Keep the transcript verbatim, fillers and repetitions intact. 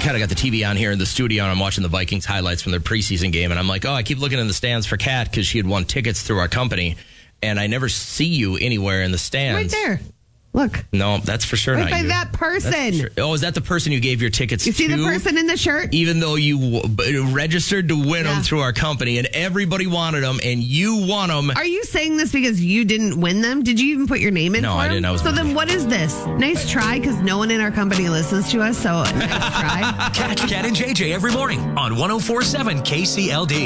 kind of got the T V on here in the studio, and I'm watching the Vikings highlights from their preseason game, and I'm like, oh, I keep looking in the stands for Kat because she had won tickets through our company, and I never see you anywhere in the stands. Right there. Look. No, that's for sure right not by you. that person. Sure. Oh, is that the person you gave your tickets to? You see to, the person in the shirt? Even though you w- registered to win yeah. them through our company, and everybody wanted them, and you won them. Are you saying this because you didn't win them? Did you even put your name in no, for I them? didn't. I was so then what is this? Nice try, because no one in our company listens to us, so nice try. Catch Kat and J J every morning on one oh four point seven K C L D.